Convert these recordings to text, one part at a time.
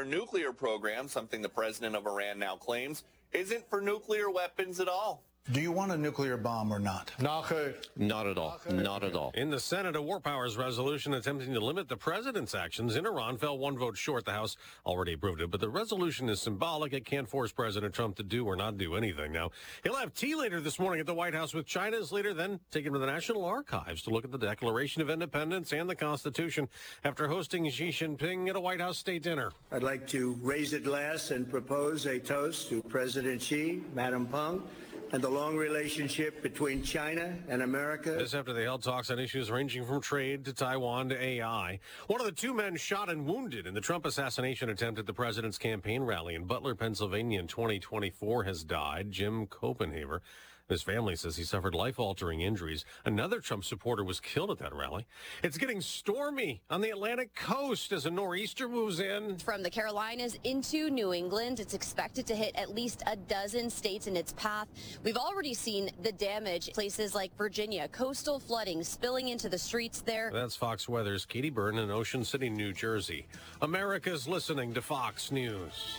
their nuclear program, something the president of Iran now claims, isn't for nuclear weapons at all. Do you want a nuclear bomb or not? Not at all. Not at all. In the Senate, a war powers resolution attempting to limit the president's actions in Iran fell one vote short. The House already approved it, but the resolution is symbolic. It can't force President Trump to do or not do anything. Now, he'll have tea later this morning at the White House with China's leader, then take him to the National Archives to look at the Declaration of Independence and the Constitution after hosting Xi Jinping at a White House state dinner. I'd like to raise a glass and propose a toast to President Xi, Madam Peng, and the long relationship between China and America. This after they held talks on issues ranging from trade to Taiwan to AI. One of the two men shot and wounded in the Trump assassination attempt at the president's campaign rally in Butler, Pennsylvania in 2024 has died. Jim Copenhaver. His family says he suffered life-altering injuries. Another Trump supporter was killed at that rally. It's getting stormy on the Atlantic coast as a nor'easter moves in. From the Carolinas into New England, it's expected to hit at least a dozen states in its path. We've already seen the damage. Places like Virginia, coastal flooding spilling into the streets there. That's Fox Weather's Katie Byrne in Ocean City, New Jersey. America's listening to Fox News.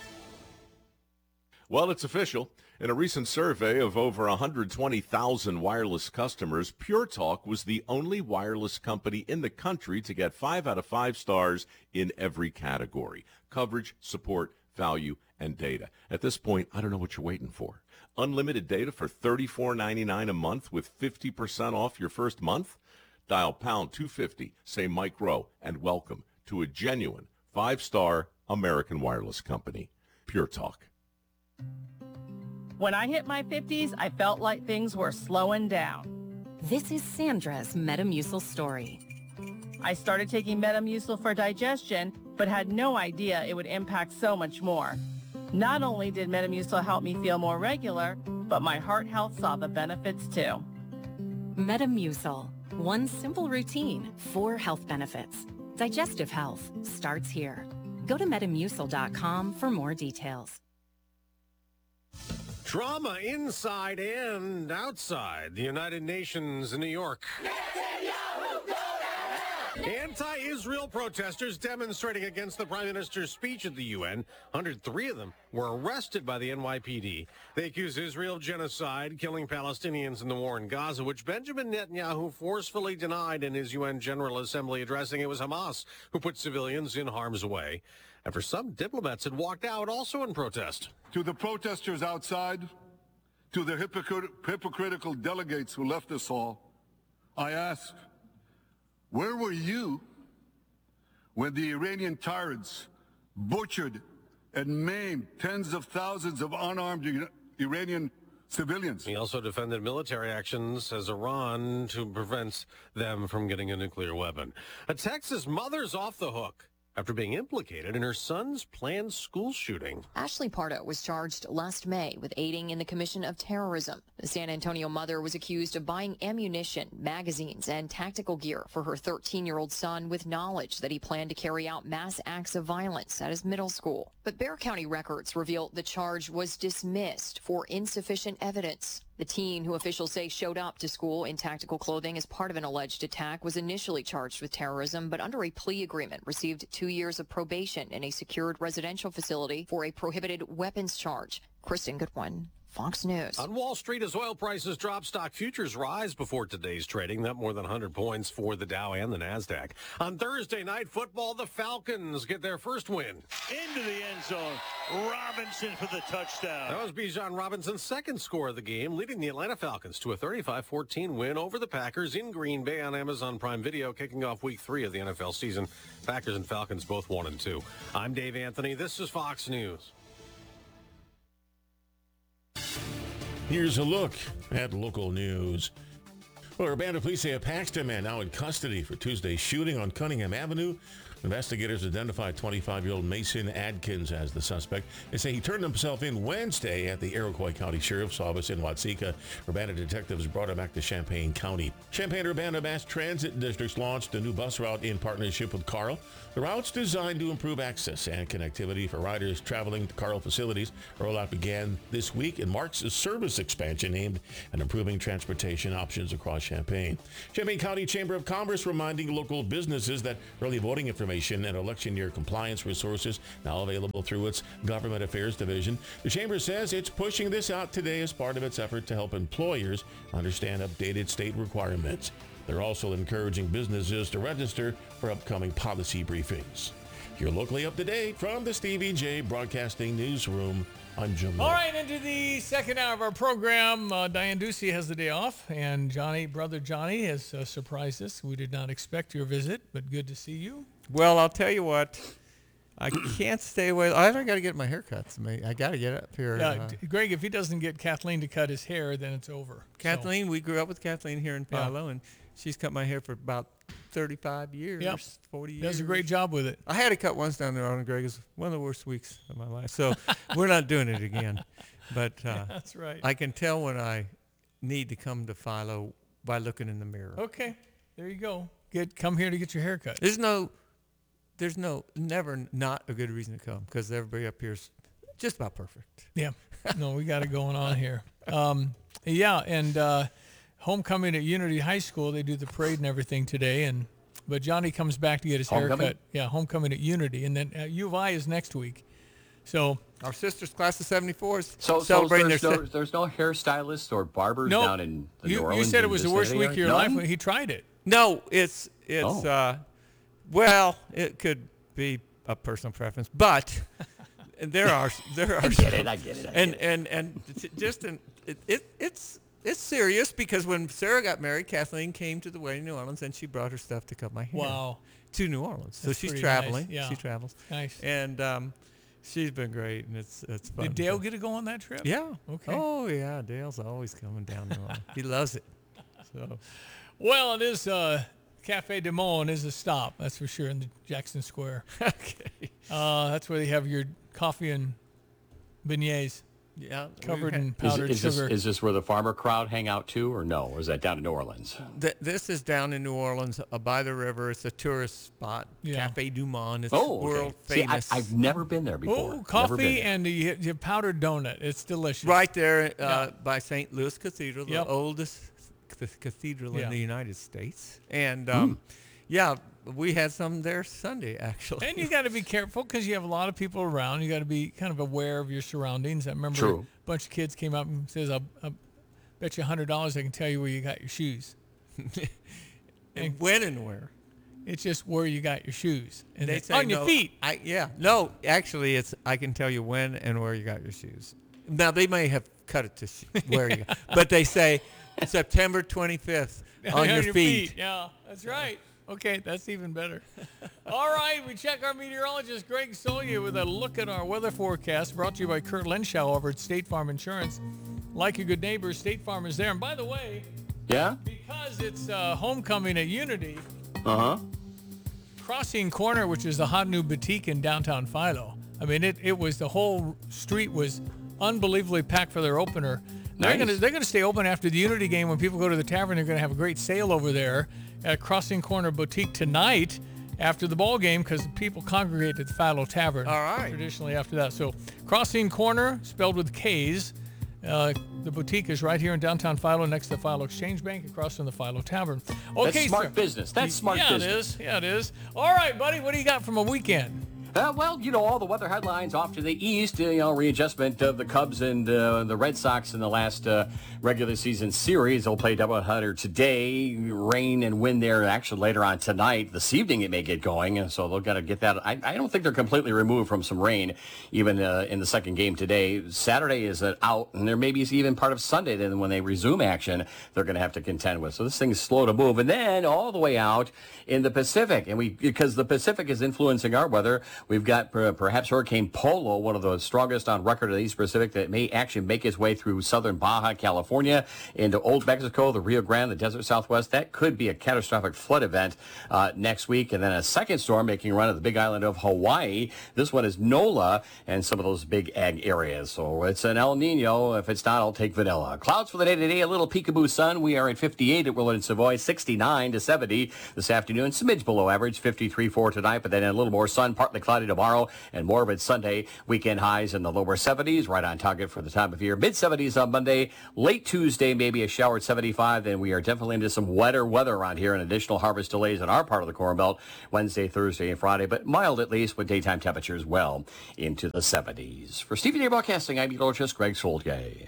Well, it's official. In a recent survey of over 120,000 wireless customers, Pure Talk was the only wireless company in the country to get 5 out of 5 stars in every category: coverage, support, value, and data. At this point, I don't know what you're waiting for. Unlimited data for $34.99 a month with 50% off your first month? Dial pound 250, say Mike Rowe, and welcome to a genuine 5-star American wireless company. Pure Talk. When I hit my 50s, I felt like things were slowing down. This is Sandra's Metamucil story. I started taking Metamucil for digestion, but had no idea it would impact so much more. Not only did Metamucil help me feel more regular, but my heart health saw the benefits too. Metamucil. One simple routine, 4 health benefits. Digestive health starts here. Go to Metamucil.com for more details. Drama inside and outside the United Nations in New York. Anti-Israel protesters demonstrating against the Prime Minister's speech at the UN. 103 of them were arrested by the NYPD. They accuse Israel of genocide, killing Palestinians in the war in Gaza, which Benjamin Netanyahu forcefully denied in his UN General Assembly, addressing it was Hamas who put civilians in harm's way. After some diplomats had walked out also in protest. To the protesters outside, to the hypocritical delegates who left us all, I ask, where were you when the Iranian tyrants butchered and maimed tens of thousands of unarmed Iranian civilians? He also defended military actions as Iran to prevent them from getting a nuclear weapon. A Texas mother's off the hook after being implicated in her son's planned school shooting. Ashley Pardo was charged last May with aiding in the commission of terrorism. The San Antonio mother was accused of buying ammunition, magazines, and tactical gear for her 13-year-old son with knowledge that he planned to carry out mass acts of violence at his middle school. But Bexar County records reveal the charge was dismissed for insufficient evidence. The teen, who officials say showed up to school in tactical clothing as part of an alleged attack, was initially charged with terrorism, but under a plea agreement received 2 years of probation in a secured residential facility for a prohibited weapons charge. Kristen Goodwin, Fox News. On Wall Street, as oil prices drop, stock futures rise before today's trading, up more than 100 points for the Dow and the NASDAQ. On Thursday night football, the Falcons get their first win. Into the end zone, Robinson for the touchdown. That was Bijan Robinson's second score of the game, leading the Atlanta Falcons to a 35-14 win over the Packers in Green Bay on Amazon Prime Video, kicking off week 3 of the NFL season. Packers and Falcons both 1-2. I'm Dave Anthony. This is Fox News. Here's a look at local news. Well, Urbana police say a Paxton man now in custody for Tuesday's shooting on Cunningham Avenue. Investigators identified 25-year-old Mason Adkins as the suspect. They say he turned himself in Wednesday at the Iroquois County Sheriff's Office in Watseka. Urbana detectives brought him back to Champaign County. Champaign-Urbana Mass Transit Districts launched a new bus route in partnership with Carl. The route's designed to improve access and connectivity for riders traveling to Carl facilities. The rollout began this week and marks a service expansion aimed at improving transportation options across Champaign. Champaign County Chamber of Commerce reminding local businesses that early voting information information and election year compliance resources now available through its Government Affairs Division. The Chamber says it's pushing this out today as part of its effort to help employers understand updated state requirements. They're also encouraging businesses to register for upcoming policy briefings. You're locally up to date from the Stevie J Broadcasting Newsroom. I'm Jim. All right, into the second hour of our program. Diane Ducey has the day off, and Brother Johnny has surprised us. We did not expect your visit, but good to see you. Well, I'll tell you what. I can't stay away. I got to get my hair cut. I got to get up here. Greg, if he doesn't get Kathleen to cut his hair, then it's over. Kathleen, we grew up with Kathleen here in Palo, and she's cut my hair for about 35 years, 40 years. Does a great job with it. I had it cut once down there on Greg. It was one of the worst weeks of my life. So we're not doing it again. But that's right. I can tell when I need to come to Philo by looking in the mirror. Okay, there you go. Come here to get your hair cut. There's never not a good reason to come because everybody up here is just about perfect. Yeah. No, we got it going on here. And homecoming at Unity High School, they do the parade and everything today, but Johnny comes back to get his hair cut. Yeah, homecoming at Unity, and then U of I is next week. So our sister's class of 74 is celebrating there's no hairstylists or barbers down in New Orleans. You said it was the worst week of your life when he tried it. No, it's well, it could be a personal preference, but there are I get it. It's serious because when Sarah got married, Kathleen came to the wedding in New Orleans and she brought her stuff to cut my hair. Wow. To New Orleans. That's so she's traveling. Nice. Yeah. She travels. Nice. And she's been great, and it's fun. Did Dale get to go on that trip? Yeah. Okay. Oh yeah, Dale's always coming down New Orleans. He loves it. So. Well, it is Cafe du Monde is a stop, that's for sure, in the Jackson Square. Okay. That's where they have your coffee and beignets. Yeah, covered in powdered sugar. Is this where the farmer crowd hang out too, or no? Or is that down in New Orleans? This is down in New Orleans by the river. It's a tourist spot. Yeah. Cafe du Monde. It's okay. world famous. See, I've never been there before. Oh, coffee and the powdered donut. It's delicious. Right there by St. Louis Cathedral, the Yep. oldest cathedral in the United States. And, we had some there Sunday, actually. And you got to be careful because you have a lot of people around. You got to be kind of aware of your surroundings. I remember a bunch of kids came up and says, I'll bet you $100 I can tell you where you got your shoes. And when and where? It's just where you got your shoes. And they say on your feet. No, actually, I can tell you when and where you got your shoes. Now, they may have cut it to where you got, but they say September 25th on your feet. Yeah, that's right. Okay, that's even better. All right, we check our meteorologist, Greg Solia, with a look at our weather forecast, brought to you by Kurt Lenschow over at State Farm Insurance. Like a good neighbor, State Farm is there. And by the way, because it's homecoming at Unity, Crossing Corner, which is the hot new boutique in downtown Philo, I mean, it was, the whole street was unbelievably packed for their opener. They're gonna stay open after the Unity game. When people go to the tavern, they're gonna have a great sale over there at Crossing Corner Boutique tonight after the ball game because people congregate at the Philo Tavern. All right. Traditionally after that. So Crossing Corner, spelled with K's. The boutique is right here in downtown Philo next to the Philo Exchange Bank across from the Philo Tavern. Okay, that's smart business. That's smart business. Yeah, it is. All right, buddy, what do you got from a weekend? Well, all the weather headlines off to the east, readjustment of the Cubs and the Red Sox in the last regular season series. They'll play doubleheader today. Rain and wind there actually later on tonight. This evening it may get going, so they'll got to get that. I don't think they're completely removed from some rain, even in the second game today. Saturday is out, and there may be even part of Sunday then when they resume action, they're going to have to contend with. So this thing's slow to move. And then all the way out in the Pacific, because the Pacific is influencing our weather, we've got perhaps Hurricane Polo, one of the strongest on record of the East Pacific, that may actually make its way through southern Baja California into Old Mexico, the Rio Grande, the desert Southwest. That could be a catastrophic flood event next week. And then a second storm making a run at the big island of Hawaii. This one is NOLA and some of those big ag areas. So it's an El Nino. If it's not, I'll take vanilla. Clouds for the day today, a little peekaboo sun. We are at 58 at Willard and Savoy, 69 to 70 this afternoon. Smidge below average, 53 for tonight, but then a little more sun, partly cloudy. cloudy tomorrow and more of it Sunday. Weekend highs in the lower 70s, right on target for the time of year. Mid-70s on Monday. Late Tuesday, maybe a shower at 75. Then we are definitely into some wetter weather around here and additional harvest delays in our part of the Corn Belt Wednesday, Thursday, and Friday, but mild at least with daytime temperatures well into the 70s. For Stevie Day Broadcasting, I'm meteorologist Greg Soltgay.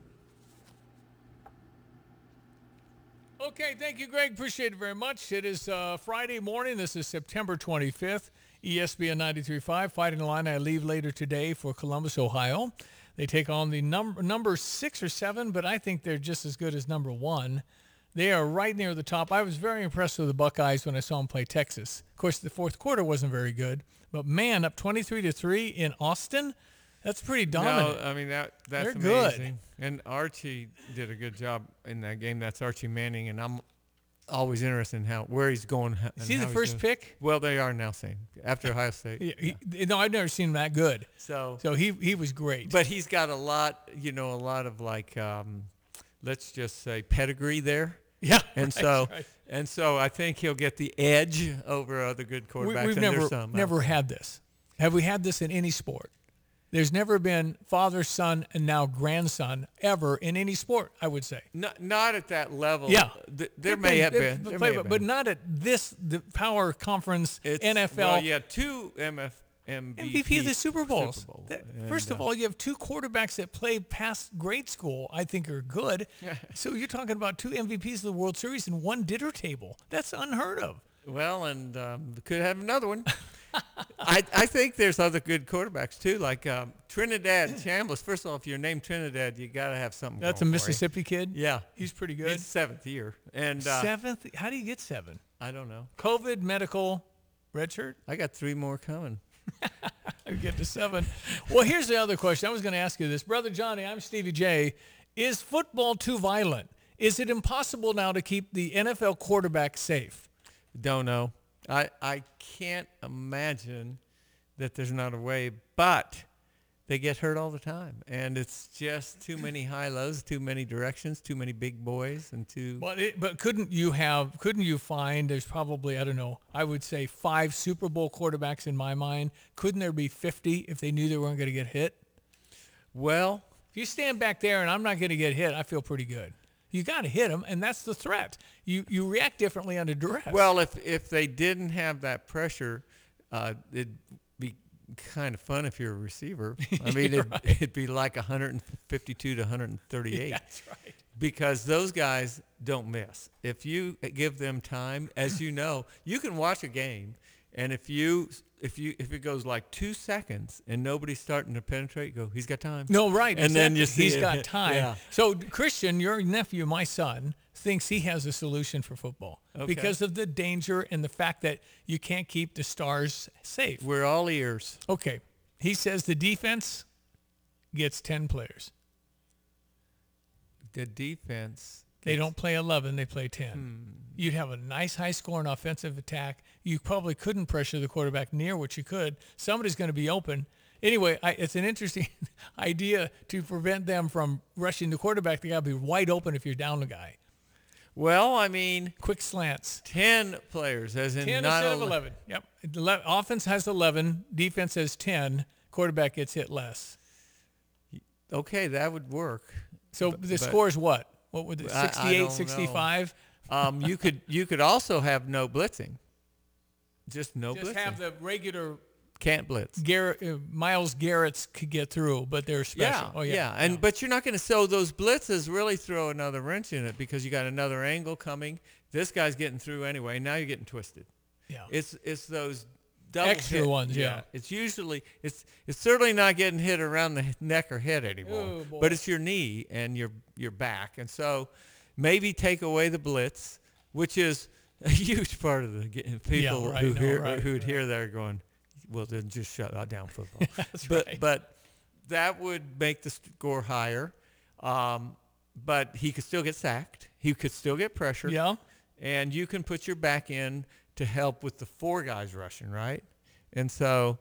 Okay, thank you, Greg. Appreciate it very much. It is Friday morning. This is September 25th. ESPN 93.5. Fighting Illini leave later today for Columbus, Ohio. They take on the number 6 or 7, but I think they're just as good as number 1. They are right near the top. I was very impressed with the Buckeyes when I saw them play Texas. Of course, the fourth quarter wasn't very good, but man, up 23-3 in Austin. That's pretty dominant. No, I mean that's They're amazing. good. And Archie did a good job in that game. That's Archie Manning, and I'm always interested in where he's going. Is he the first pick? Well, they are now saying after Ohio State. No, I've never seen him that good. So he was great. But he's got a lot of like, let's just say pedigree there. Yeah, and so I think he'll get the edge over other good quarterbacks. We've never had this. Have we had this in any sport? There's never been father, son, and now grandson ever in any sport, I would say. Not at that level. Yeah. There may have been. But not at the power conference, NFL. Well, you had 2 MVP of the Super Bowls. First of all, you have 2 quarterbacks that play past grade school, I think are good. So you're talking about 2 MVPs of the World Series and 1 dinner table. That's unheard of. Well, and could have another one. I think there's other good quarterbacks too, like Trinidad Chambliss. First of all, if you're named Trinidad, you got to have something. That's a Mississippi kid. Yeah, he's pretty good. He's 7th year, and 7th. How do you get 7? I don't know. COVID, medical, redshirt. I got 3 more coming. I get to 7. Well, here's the other question. I was going to ask you this, Brother Johnny. I'm Stevie J. Is football too violent? Is it impossible now to keep the NFL quarterback safe? Don't know. I can't imagine that there's not a way, but they get hurt all the time, and it's just too many high lows, too many directions, too many big boys, and too. But couldn't you find? There's probably, I don't know, I would say 5 Super Bowl quarterbacks in my mind. Couldn't there be 50 if they knew they weren't going to get hit? Well, if you stand back there and I'm not going to get hit, I feel pretty good. You got to hit them, and that's the threat. You react differently under duress. Well, if they didn't have that pressure, it'd be kind of fun if you're a receiver. I mean, it'd be like 152 to 138. Yeah, that's right. Because those guys don't miss. If you give them time, as you know, you can watch a game, and if it goes like 2 seconds and nobody's starting to penetrate, go, he's got time. No, right. And exactly. then you see he's got time. Yeah. So Christian, your nephew, my son, thinks he has a solution for football because of the danger and the fact that you can't keep the stars safe. We're all ears. Okay. He says the defense gets 10 players. The defense. They don't play 11, they play 10. You'd have a nice high-scoring offensive attack. You probably couldn't pressure the quarterback near what you could. Somebody's going to be open. Anyway, it's an interesting idea to prevent them from rushing the quarterback. They got to be wide open if you're down the guy. Well, I mean, quick slants. 10 players, as in 10 not instead of 11. Yep. Offense has 11. Defense has 10. Quarterback gets hit less. Okay, that would work. So the score is what? What would it? 68, 65? You could also have no blitzing. Just blitzing. Just have the regular. Can't blitz. Myles Garrett's could get through, but they're special. Yeah. But you're not going to. So those blitzes really throw another wrench in it because you got another angle coming. This guy's getting through anyway. Now you're getting twisted. Yeah. It's those double extra hit. ones. Yeah. It's usually it's certainly not getting hit around the neck or head anymore. Oh, but it's your knee and your back, and so maybe take away the blitz, which is a huge part of the people who'd hear that are going, well, then just shut down football. That's right. But that would make the score higher. But he could still get sacked. He could still get pressure. Yeah. And you can put your back in to help with the 4 guys rushing, right? And so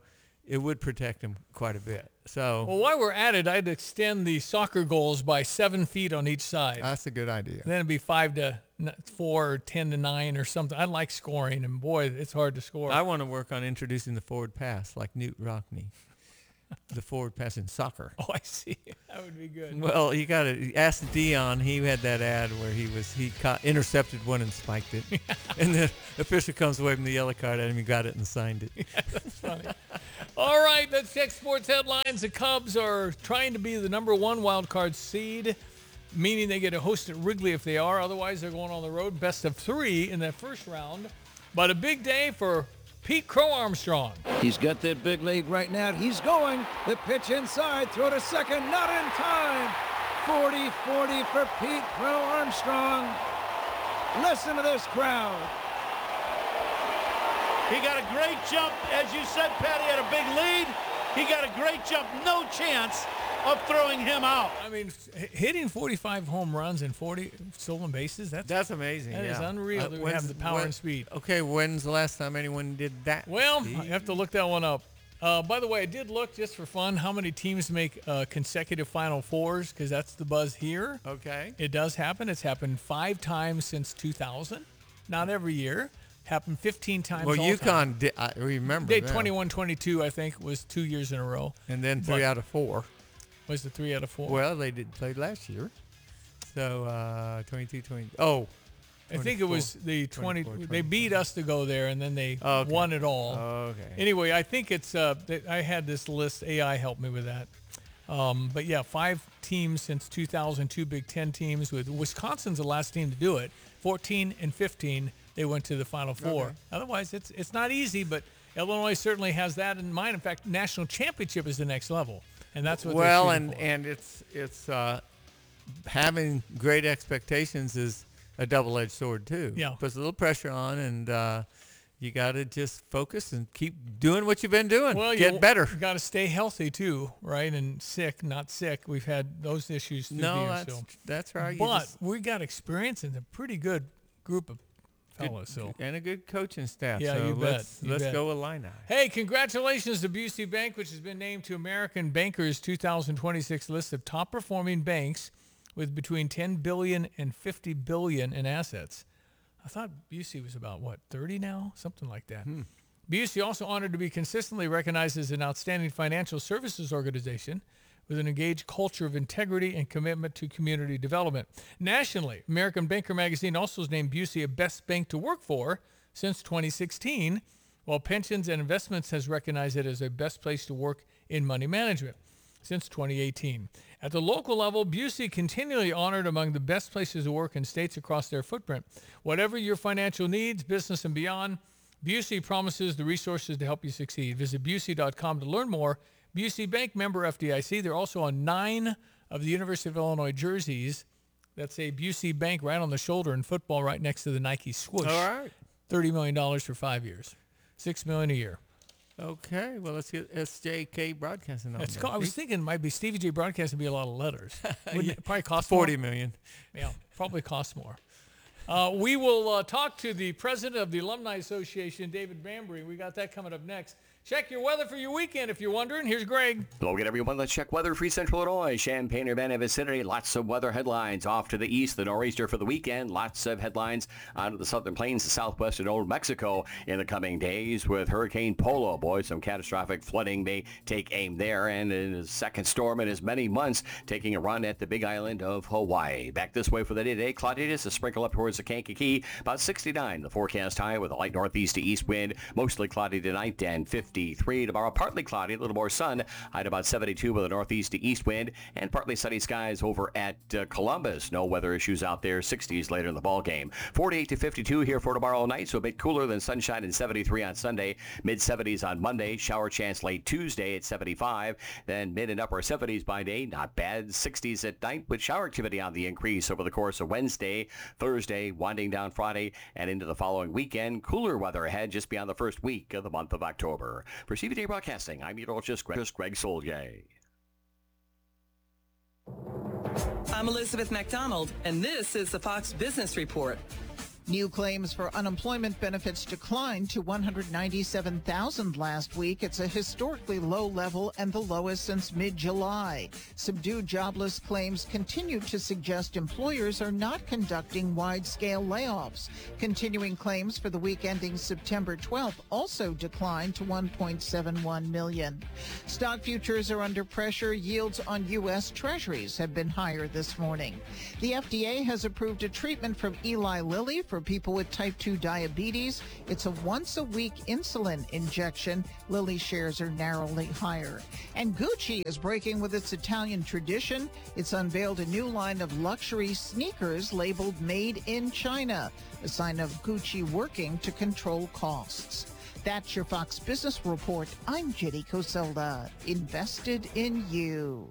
it would protect them quite a bit. So, well, while we're at it, I'd extend the soccer goals by 7 feet on each side. That's a good idea. And then it'd be 5 to 4 or 10 to 9 or something. I like scoring, and boy, it's hard to score. I want to work on introducing the forward pass like Newt Rockne. The forward pass in soccer. Oh, I see. That would be good. Well, you got to ask Dion. He had that ad where he intercepted one and spiked it, and the official comes away from the yellow card at him. He got it and signed it. Yeah, that's funny. All right, let's check sports headlines. The Cubs are trying to be the number 1 wild card seed, meaning they get to host at Wrigley if they are. Otherwise, they're going on the road, best of 3 in that first round. But a big day for Pete Crow Armstrong. He's got that big lead right now. He's going. The pitch inside. Throw to second. Not in time. 40-40 for Pete Crow Armstrong. Listen to this crowd. He got a great jump. As you said, Patty had a big lead. He got a great jump. No chance of throwing him out. I mean, hitting 45 home runs and 40 stolen bases, that's amazing. That is unreal to have the power and speed. Okay, when's the last time anyone did that? Well, you have to look that one up. By the way, I did look just for fun how many teams make consecutive Final Fours, because that's the buzz here. Okay. It does happen. It's happened 5 times since 2000. Not every year. Happened 15 times. Well, all UConn time. did. I remember. They that. 21-22, I think, was 2 years in a row. And then 3 out of 4. Was it 3 out of 4? Well, they played last year. So 22-20. Oh, I think it was the 20. They beat us to go there, and then they won it all. Okay. Anyway, I think it's. I had this list. AI helped me with that. But yeah, 5 teams since 2002 Big Ten teams. With Wisconsin's the last team to do it. 14 and 15, they went to the Final Four. Okay. Otherwise, it's not easy. But Illinois certainly has that in mind. In fact, national championship is the next level, and that's what. Well, they're and it's having great expectations is a double-edged sword too. Yeah. Puts a little pressure on, and you got to just focus and keep doing what you've been doing. Well, get better. You got to stay healthy too, right? And not sick. We've had those issues through the years. That's right. But we got experience and a pretty good group of fellows. And a good coaching staff. Yeah, so you bet. Let's go Illini. Hey, congratulations to Busey Bank, which has been named to American Banker's 2026 list of top-performing banks with between $10 billion and $50 billion in assets. I thought Busey was about, 30 now? Something like that. Busey also honored to be consistently recognized as an outstanding financial services organization with an engaged culture of integrity and commitment to community development. Nationally, American Banker magazine also has named Busey a best bank to work for since 2016, while Pensions and Investments has recognized it as a best place to work in money management since 2018. At the local level, Busey continually honored among the best places to work in states across their footprint. Whatever your financial needs, business and beyond, Busey promises the resources to help you succeed. Visit Busey.com to learn more. Busey Bank, member FDIC. They're also on 9 of the University of Illinois jerseys that say Busey Bank right on the shoulder in football, right next to the Nike swoosh. All right. $30 million for 5 years. $6 million a year. Okay, well, let's get SJK Broadcasting on I was thinking it might be Stevie J Broadcasting be a lot of letters. Wouldn't it probably cost $40 more? million. Yeah, probably cost more. We will talk to the president of the Alumni Association, David Bambury. We got that coming up next. Check your weather for your weekend if you're wondering. Here's Greg. Hello again, everyone. Let's check weather for Central Illinois, Champaign-Urbana vicinity. Lots of weather headlines off to the east, the nor'easter for the weekend. Lots of headlines onto the southern plains, the southwest and old Mexico in the coming days with Hurricane Polo. Boy, some catastrophic flooding may take aim there. And in the second storm in as many months, taking a run at the Big Island of Hawaii. Back this way for the day-to-day. Cloudiness, a sprinkle up towards the Kankakee. About 69, the forecast high with a light northeast to east wind. Mostly cloudy tonight and 53 tomorrow. Partly cloudy, a little more sun. High at about 72 with a northeast to east wind. And partly sunny skies over at Columbus. No weather issues out there. 60s later in the ball game. 48 to 52 here for tomorrow night. So a bit cooler than sunshine and 73 on Sunday. Mid-70s on Monday. Shower chance late Tuesday at 75. Then mid and upper 70s by day. Not bad. 60s at night with shower activity on the increase over the course of Wednesday, Thursday, winding down Friday, and into the following weekend. Cooler weather ahead just beyond the first week of the month of October. For CVJ Broadcasting, I'm meteorologist Greg Soldier. I'm Elizabeth MacDonald, and this is the Fox Business Report. New claims for unemployment benefits declined to 197,000 last week. It's a historically low level and the lowest since mid-July. Subdued jobless claims continue to suggest employers are not conducting wide-scale layoffs. Continuing claims for the week ending September 12th also declined to 1.71 million. Stock futures are under pressure. Yields on U.S. Treasuries have been higher this morning. The FDA has approved a treatment from Eli Lilly for people with type 2 diabetes. It's a once-a-week insulin injection. Lilly shares are narrowly higher. And Gucci is breaking with its Italian tradition. It's unveiled a new line of luxury sneakers labeled Made in China, a sign of Gucci working to control costs. That's your Fox Business Report. I'm Jenny Coselda. Invested in you.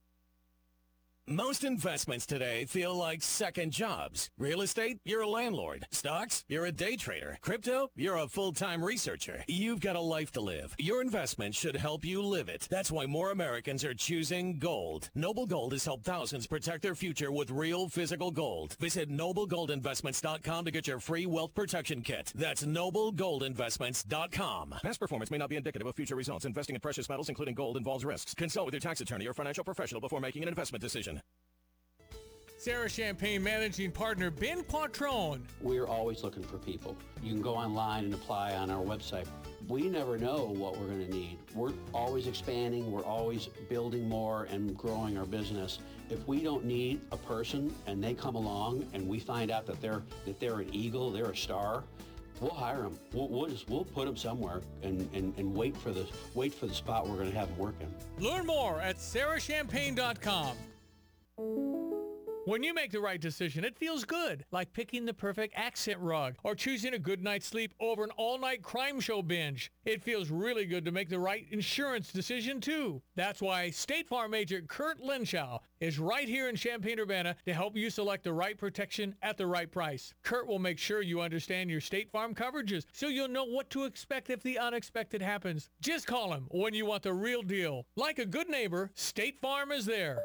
Most investments today feel like second jobs. Real estate, you're a landlord. Stocks, you're a day trader. Crypto, you're a full-time researcher. You've got a life to live. Your investment should help you live it. That's why more Americans are choosing gold. Noble Gold has helped thousands protect their future with real physical gold. Visit NobleGoldInvestments.com to get your free wealth protection kit. That's NobleGoldInvestments.com. Past performance may not be indicative of future results. Investing in precious metals, including gold, involves risks. Consult with your tax attorney or financial professional before making an investment decision. Sarah Champagne Managing Partner Ben Quattrone. We're always looking for people. You can go online and apply on our website. We never know what we're going to need. We're always expanding. We're always building more and growing our business. If we don't need a person and they come along and we find out that they're an eagle, they're a star, we'll hire them. We'll put them somewhere and wait for the spot we're going to have them working. Learn more at sarahchampagne.com. When you make the right decision, it feels good, like picking the perfect accent rug or choosing a good night's sleep over an all-night crime show binge. It feels really good to make the right insurance decision, too. That's why State Farm agent Kurt Lenschow is right here in Champaign-Urbana to help you select the right protection at the right price. Kurt will make sure you understand your State Farm coverages so you'll know what to expect if the unexpected happens. Just call him when you want the real deal. Like a good neighbor, State Farm is there.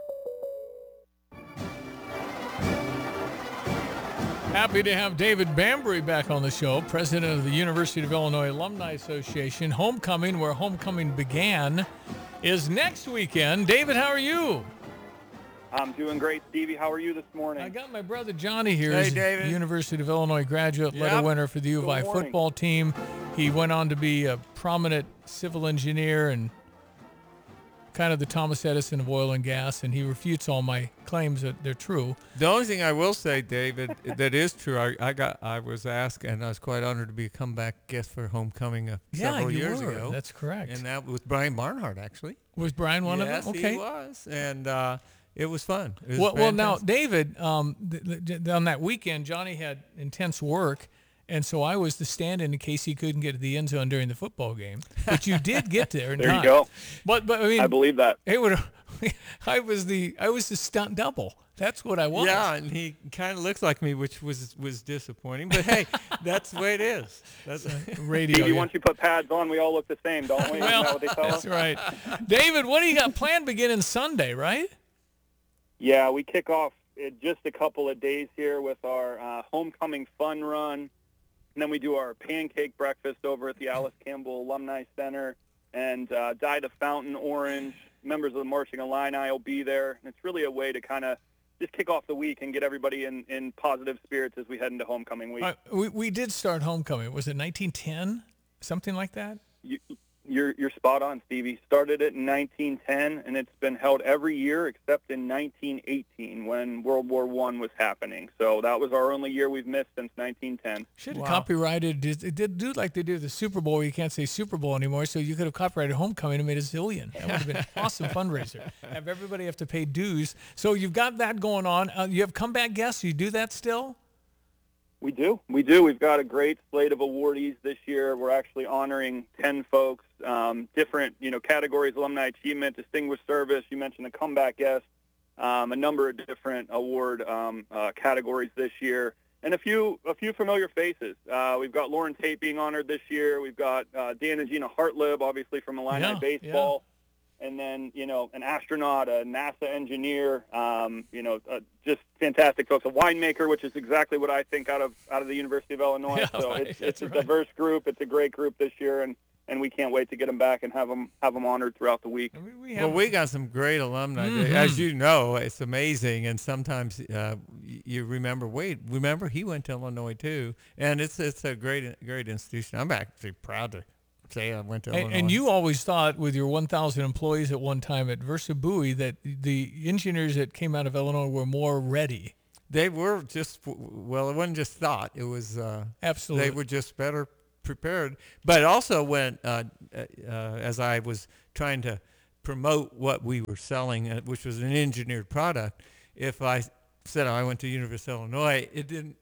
Happy to have David Bambury back on the show, president of the University of Illinois Alumni Association. Homecoming, where homecoming began, is next weekend. David, how are you? I'm doing great, Stevie. How are you this morning? I got my brother Johnny here. Hey, He's David. a University of Illinois graduate, letter winner for the U of I football team. He went on to be a prominent civil engineer and kind of the Thomas Edison of oil and gas, and he refutes all my claims that they're true. The only thing I will say, David, that is true, I was asked, and I was quite honored to be a comeback guest for Homecoming several years ago. That's correct. And that was Brian Barnhart, actually. Was Brian one of them? Okay. Yes, he was. And it was fun. It was well, now, fantastic. David, on that weekend, Johnny had intense work, and so I was the stand-in in case he couldn't get to the end zone during the football game. But you did get there in There time. you go. But I mean, I believe that. It would. I was the stunt double. That's what I was. Yeah, and he kind of looks like me, which was disappointing. But hey, that's the way it is. That's radio. Stevie, once you put pads on, we all look the same, don't we? Well, Isn't that what they tell that's us? right. David, what do you got planned beginning Sunday, right? Yeah, we kick off in just a couple of days here with our homecoming fun run. And then we do our pancake breakfast over at the Alice Campbell Alumni Center and dye the fountain orange. Members of the Marching Illini will be there. And it's really a way to kind of just kick off the week and get everybody in positive spirits as we head into homecoming week. We did start homecoming. Was it 1910? Something like that? You're spot on, Stevie. Started it in 1910, and it's been held every year except in 1918 when World War I was happening. So that was our only year we've missed since 1910. Should have copyrighted. It did do like they do the Super Bowl. You can't say Super Bowl anymore, so you could have copyrighted homecoming and made a zillion. That would have been an awesome fundraiser. Have everybody have to pay dues. So you've got that going on. You have comeback guests. You do that still? We do. We've got a great slate of awardees this year. We're actually honoring 10 folks, different, categories: alumni achievement, distinguished service. You mentioned a comeback guest, a number of different award categories this year, and a few familiar faces. We've got Lauren Tate being honored this year. We've got Dan and Gina Hartlib, obviously from Illini baseball. and then, an astronaut, a NASA engineer, just fantastic folks, a winemaker, which is exactly what I think out of the University of Illinois. Yeah, so right, it's a diverse group. It's a great group this year, and we can't wait to get them back and have them honored throughout the week. We got some great alumni. As you know, it's amazing. And sometimes you remember he went to Illinois too. And it's a great institution. I'm actually proud to say I went to Illinois. And you always thought with your 1,000 employees at one time at Versa Bowie that the engineers that came out of Illinois were more ready. They were just, well, it wasn't just thought. It was, absolutely. They were just better prepared. But also when, as I was trying to promote what we were selling, which was an engineered product, if I said I went to University of Illinois, it didn't,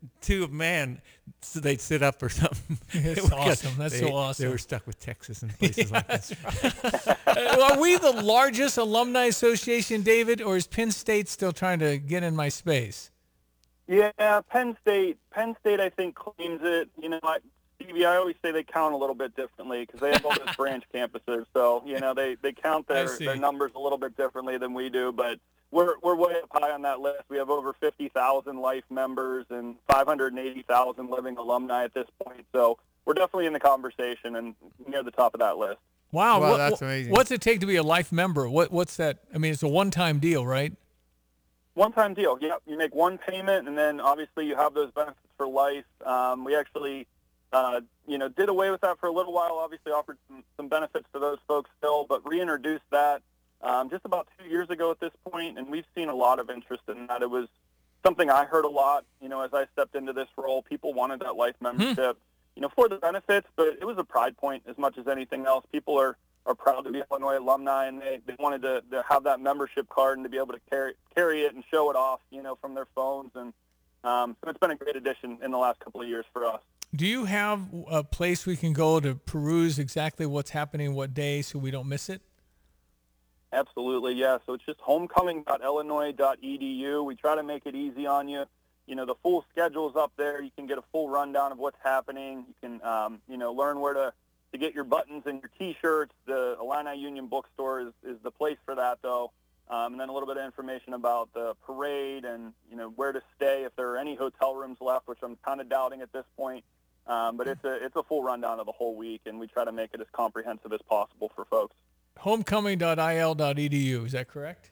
so they'd sit up or something. It's awesome. That's so awesome. They were stuck with Texas and places like that. Right. Are we the largest alumni association, David, or is Penn State still trying to get in my space? Yeah, Penn State, I think, claims it. Stevie, I always say they count a little bit differently because they have all those branch campuses. So, they count their numbers a little bit differently than we do. But we're way up high on that list. We have over 50,000 life members and 580,000 living alumni at this point. So we're definitely in the conversation and near the top of that list. Wow, that's amazing. What's it take to be a life member? What's that? I mean, it's a one-time deal, right? One-time deal. Yeah, you make one payment, and then obviously you have those benefits for life. We actually did away with that for a little while, obviously offered some benefits to those folks still, but reintroduced that just about 2 years ago at this point, and we've seen a lot of interest in that. It was something I heard a lot, as I stepped into this role. People wanted that life membership, for the benefits, but it was a pride point as much as anything else. People are proud to be Illinois alumni, and they wanted to have that membership card and to be able to carry it and show it off, from their phones. And so it's been a great addition in the last couple of years for us. Do you have a place we can go to peruse exactly what's happening what day so we don't miss it? Absolutely, yeah. So it's just homecoming.illinois.edu. We try to make it easy on you. The full schedule's up there. You can get a full rundown of what's happening. You can, learn where to get your buttons and your T-shirts. The Illini Union Bookstore is the place for that, though. And then a little bit of information about the parade and, where to stay if there are any hotel rooms left, which I'm kind of doubting at this point. But it's a full rundown of the whole week, and we try to make it as comprehensive as possible for folks. Homecoming.il.edu, is that correct?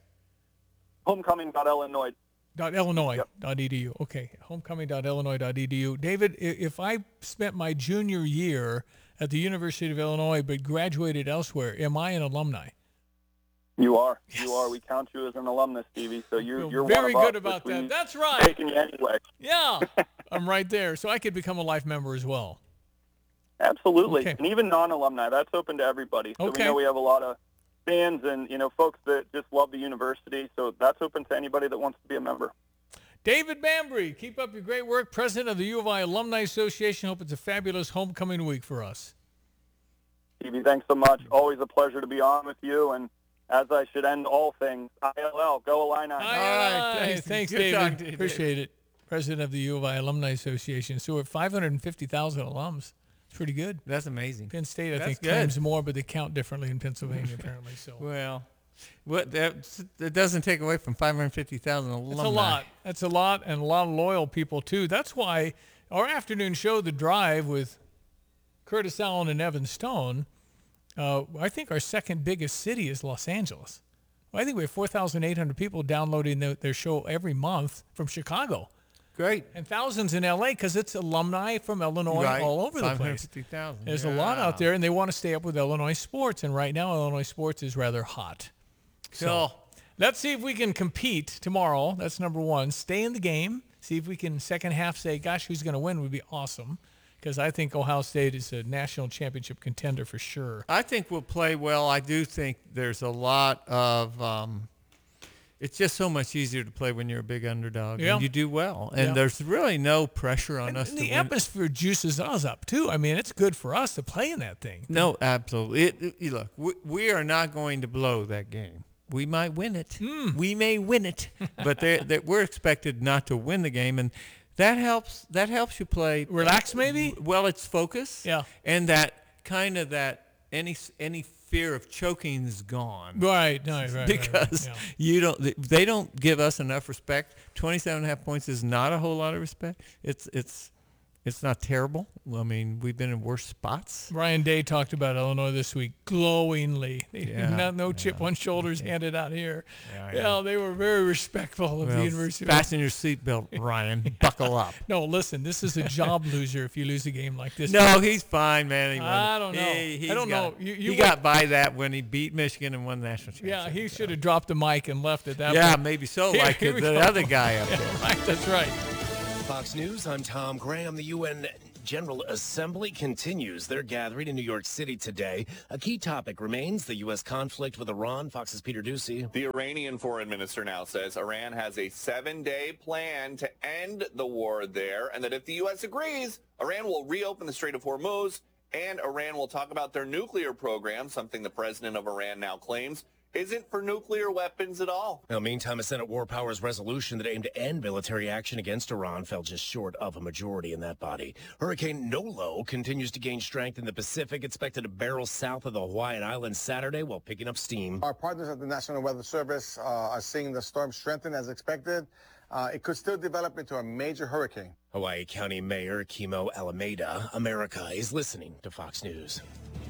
Homecoming.illinois. .illinois.edu. Okay, homecoming.illinois.edu. David, if I spent my junior year at the University of Illinois but graduated elsewhere, am I an alumni? You are. Yes. You are. We count you as an alumnus, Stevie. So you're very one of good us, about which that. we've That's right. Taken you anyway. Yeah, I'm right there. So I could become a life member as well. Absolutely. Okay. And even non-alumni, that's open to everybody. So Okay. we know we have a lot of fans and, folks that just love the university. So that's open to anybody that wants to be a member. David Bambry, keep up your great work. President of the U of I Alumni Association. Hope it's a fabulous homecoming week for us. Stevie, thanks so much. Always a pleasure to be on with you. And as I should end all things, ILL, go Illini. All right, thanks, Good talking David. to you, Appreciate it. President of the U of I Alumni Association. So we're at 550,000 alums. It's pretty good. That's amazing. Penn State, I That's think, good. claims more, but they count differently in Pennsylvania, apparently. So Well, that doesn't take away from 550,000 alumni. that's a lot. That's a lot, and a lot of loyal people, too. That's why our afternoon show, The Drive, with Curtis Allen and Evan Stone, I think our second biggest city is Los Angeles. Well, I think we have 4,800 people downloading their show every month from Chicago. Great. And thousands in L.A. because it's alumni from Illinois Right. all over the place. 550,000. There's a lot out there, and they want to stay up with Illinois sports. And right now, Illinois sports is rather hot. So let's see if we can compete tomorrow. That's number one. Stay in the game. See if we can, second half, say, gosh, who's going to win would be awesome. Because I think Ohio State is a national championship contender for sure. I think we'll play well. I do think there's a lot of it's just so much easier to play when you're a big underdog Yeah. and you do well. And Yeah. there's really no pressure on us And to the win. atmosphere juices us up, too. I mean, it's good for us to play in that thing. No, absolutely. Look, we are not going to blow that game. We might win it. We may win it, but we're expected not to win the game, and that helps. That helps you play. Relax, maybe. Well, it's focus. Yeah. And that kind of that any fear of choking is gone. Right. Because they don't give us enough respect. 27.5 points is not a whole lot of respect. It's not terrible. I mean, we've been in worse spots. Ryan Day talked about Illinois this week glowingly. No chip on shoulders handed out here. They were very respectful of the University. Fasten your seatbelt, Ryan. Buckle up. No, listen, this is a job loser if you lose a game like this. No, he's fine, man. I don't know. I don't know. He got by that when he beat Michigan and won the national championship. Yeah, he should have dropped the mic and left at that point. Yeah, maybe so, like the other guy up there. Right, that's right. Fox News, I'm Tom Graham. The UN General Assembly continues their gathering in New York City today. A key topic remains the U.S. conflict with Iran. Fox's Peter Ducey. The Iranian foreign minister now says Iran has a 7-day plan to end the war there, and that if the U.S. agrees, Iran will reopen the Strait of Hormuz, and Iran will talk about their nuclear program, something the president of Iran now claims isn't for nuclear weapons at all. Now, meantime, a Senate War Powers resolution that aimed to end military action against Iran fell just short of a majority in that body. Hurricane Nolo continues to gain strength in the Pacific, expected to barrel south of the Hawaiian Islands Saturday while picking up steam. Our partners at the National Weather Service are seeing the storm strengthen as expected. It could still develop into a major hurricane. Hawaii County Mayor Kimo Alameda. America is listening to Fox News.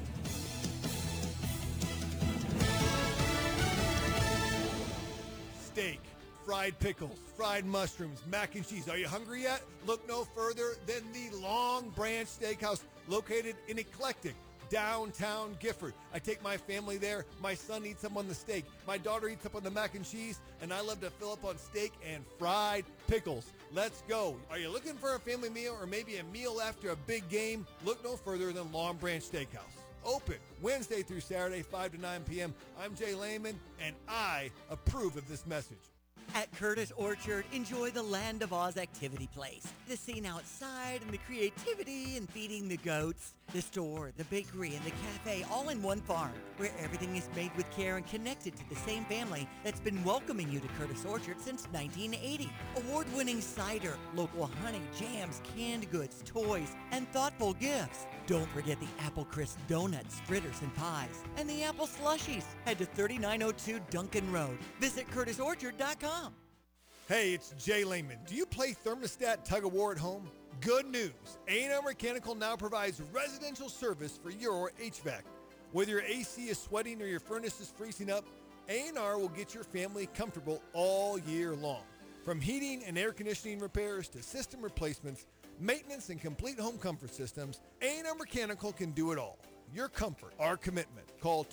Steak, fried pickles, fried mushrooms, mac and cheese. Are you hungry yet? Look no further than the Long Branch Steakhouse, located in eclectic downtown Gifford. I take my family there. My son eats up on the steak. My daughter eats up on the mac and cheese, and I love to fill up on steak and fried pickles. Let's go. Are you looking for a family meal or maybe a meal after a big game? Look no further than Long Branch Steakhouse. Open Wednesday through Saturday, 5 to 9 p.m. I'm Jay Lehman, and I approve of this message. At Curtis Orchard, enjoy the Land of Oz activity place. The scene outside and the creativity and feeding the goats. The store, the bakery, and the cafe all in one farm, where everything is made with care and connected to the same family that's been welcoming you to Curtis Orchard since 1980. Award-winning cider, local honey, jams, canned goods, toys, and thoughtful gifts. Don't forget the Apple Crisp donuts, fritters, and pies, and the apple slushies. Head to 3902 Duncan Road. Visit CurtisOrchard.com. Hey, it's Jay Lehman. Do you play thermostat tug-of-war at home? Good news. A&R Mechanical now provides residential service for your HVAC. Whether your AC is sweating or your furnace is freezing up, A&R will get your family comfortable all year long. From heating and air conditioning repairs to system replacements, maintenance, and complete home comfort systems, A&R Mechanical can do it all. Your comfort, our commitment. Call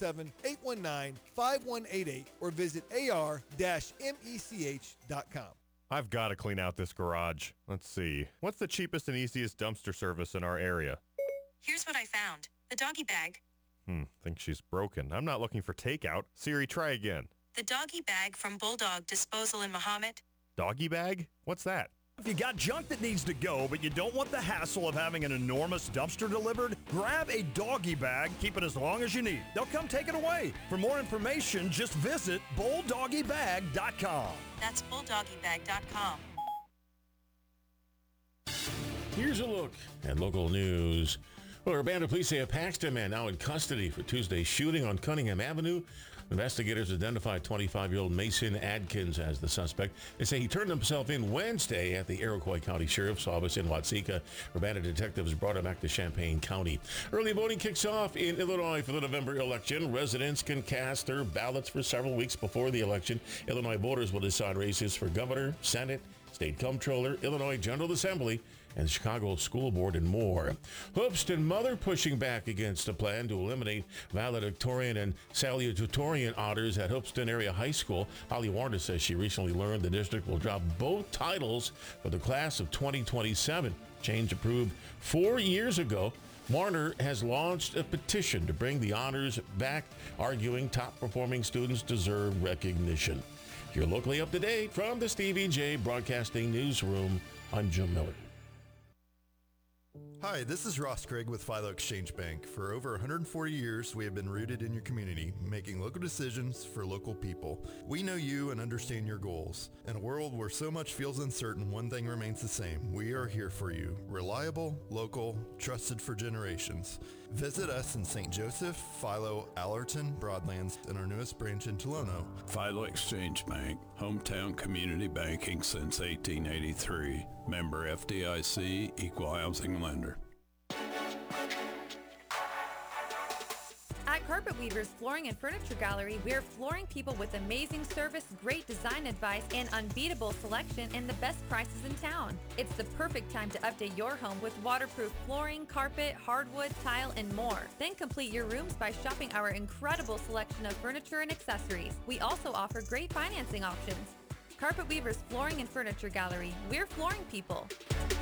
217-819-5188 or visit ar-mech.com. I've got to clean out this garage. Let's see. What's the cheapest and easiest dumpster service in our area? Here's what I found. The doggy bag. Think she's broken. I'm not looking for takeout. Siri, try again. The doggy bag from Bulldog Disposal in Mahomet. Doggy bag? What's that? If you got junk that needs to go, but you don't want the hassle of having an enormous dumpster delivered, grab a doggy bag, keep it as long as you need. They'll come take it away. For more information, just visit bulldoggybag.com. That's bulldoggybag.com. Here's a look at local news. Well, Urbana police say a Paxton man now in custody for Tuesday's shooting on Cunningham Avenue. Investigators identified 25-year-old Mason Adkins as the suspect. They say he turned himself in Wednesday at the Iroquois County Sheriff's Office in Watseka. Urbana detectives brought him back to Champaign County. Early voting kicks off in Illinois for the November election. Residents can cast their ballots for several weeks before the election. Illinois voters will decide races for governor, Senate, state comptroller, Illinois General Assembly, and the Chicago School Board, and more. Hoopeston mother pushing back against a plan to eliminate valedictorian and salutatorian honors at Hoopeston Area High School. Holly Warner says she recently learned the district will drop both titles for the class of 2027. Change approved 4 years ago. Warner has launched a petition to bring the honors back, arguing top-performing students deserve recognition. You're locally up to date from the Stevie J Broadcasting Newsroom. I'm Jim Miller. Hi, this is Ross Craig with Philo Exchange Bank. For over 140 years, we have been rooted in your community, making local decisions for local people. We know you and understand your goals. In a world where so much feels uncertain, one thing remains the same. We are here for you. Reliable, local, trusted for generations. Visit us in St. Joseph, Philo, Allerton, Broadlands, and our newest branch in Tolono. Philo Exchange Bank, hometown community banking since 1883. Member FDIC, equal housing lender. At Carpet Weavers Flooring and Furniture Gallery, we're flooring people with amazing service, great design advice, and unbeatable selection and the best prices in town. It's the perfect time to update your home with waterproof flooring, carpet, hardwood, tile, and more. Then complete your rooms by shopping our incredible selection of furniture and accessories. We also offer great financing options. Carpet Weavers Flooring and Furniture Gallery, we're flooring people.